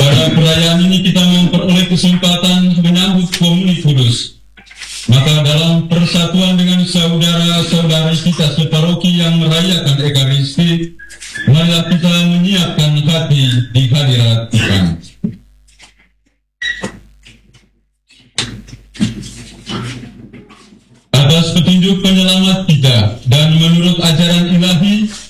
Pada perayaan ini kita memperoleh kesempatan menyambut Komuni Kudus. Maka dalam persatuan dengan saudara-saudari kita separoki yang merayakan Ekaristi, marilah kita menyiapkan hati di hadirat Tuhan. Atas petunjuk penyelamat kita dan menurut ajaran ilahi,